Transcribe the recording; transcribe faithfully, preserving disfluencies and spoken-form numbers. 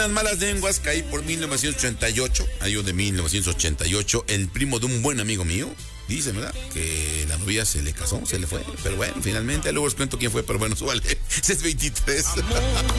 Las malas lenguas, caí por mil novecientos ochenta y ocho, año de mil novecientos ochenta y ocho, el primo de un buen amigo mío, dice, ¿verdad? Que la novia se le casó, se le fue, pero bueno, finalmente, luego os cuento quién fue, pero bueno, súbale, es veintitrés.